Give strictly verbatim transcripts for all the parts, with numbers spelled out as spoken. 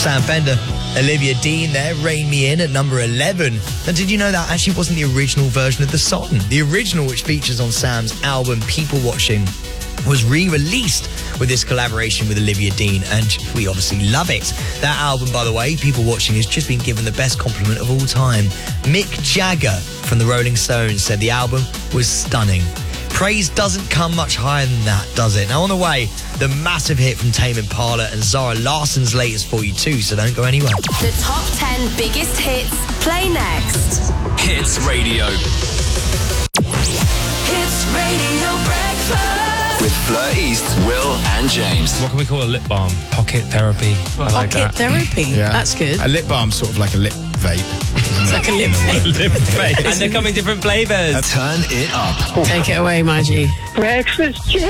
Sam Fender, Olivia Dean there, Rain Me In at number eleven. And did you know that actually wasn't the original version of the song? The original, which features on Sam's album People Watching, was re-released with this collaboration with Olivia Dean, and we obviously love it. That album, by the way, People Watching, has just been given the best compliment of all time. Mick Jagger from the Rolling Stones said the album was stunning. Praise doesn't come much higher than that, does it? Now on the way, the massive hit from Tame Impala and Zara Larsson's latest for you too, so don't go anywhere. The top ten biggest hits play next. Hits Radio. Hits Radio Breakfast. With Fleur East, Will and James. What can we call a lip balm? Pocket therapy. I like Pocket that. therapy. Yeah. That's good. A lip balm's sort of like a lip vape. It's like a lip vape. Lip vape. And they're coming different flavours. Turn it up. Take it away, Margie. Breakfast jam.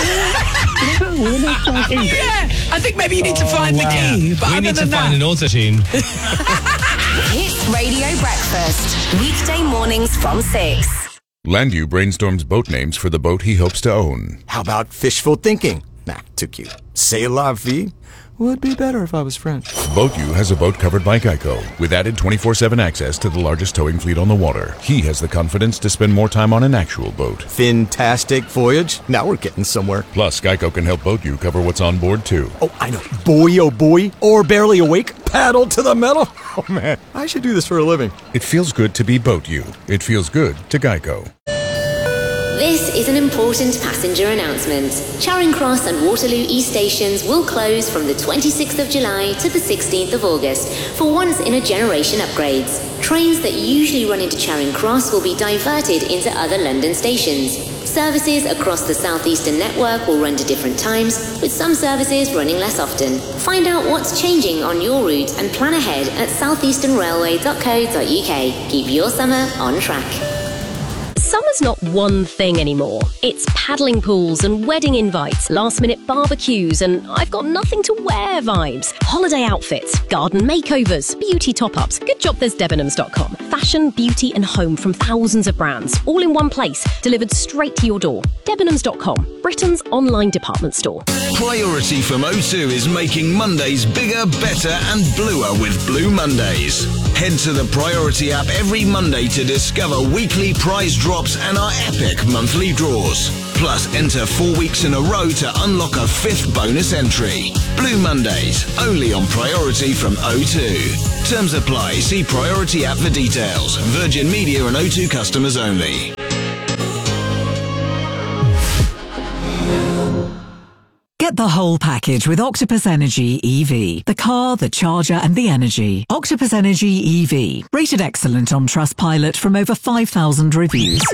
Yeah, I think maybe you need to find the key. But We other need to than find that, an auto-tune. Hits Radio Breakfast. Weekday mornings from six. Landu brainstorms boat names for the boat he hopes to own. How about fishful thinking? Nah, too cute. C'est la vie would be better if I was French. BoatU has a boat covered by Geico, with added twenty-four seven access to the largest towing fleet on the water. He has the confidence to spend more time on an actual boat. Fantastic voyage. Now we're getting somewhere. Plus, Geico can help BoatU cover what's on board, too. Oh, I know. Boy, oh boy. Or barely awake. Paddle to the metal. Oh, man. I should do this for a living. It feels good to be BoatU. It feels good to Geico. This is an important passenger announcement. Charing Cross and Waterloo East stations will close from the twenty-sixth of July to the sixteenth of August for once-in-a-generation upgrades. Trains that usually run into Charing Cross will be diverted into other London stations. Services across the southeastern network will run to different times, with some services running less often. Find out what's changing on your route and plan ahead at southeastern railway dot co dot uk. Keep your summer on track. Summer's not one thing anymore. It's paddling pools and wedding invites, last-minute barbecues, and I've got nothing to wear vibes. Holiday outfits, garden makeovers, beauty top-ups. Good job there's Debenhams dot com. Fashion, beauty and home from thousands of brands, all in one place, delivered straight to your door. Debenhams dot com, Britain's online department store. Priority from O two is making Mondays bigger, better and bluer with Blue Mondays. Head to the Priority app every Monday to discover weekly prize drops and our epic monthly draws. Plus, enter four weeks in a row to unlock a fifth bonus entry. Blue Mondays, only on Priority from O two. Terms apply. See Priority app for details. Virgin Media and O two customers only. Get the whole package with Octopus Energy E V. The car, the charger and the energy. Octopus Energy E V. Rated excellent on Trustpilot from over five thousand reviews.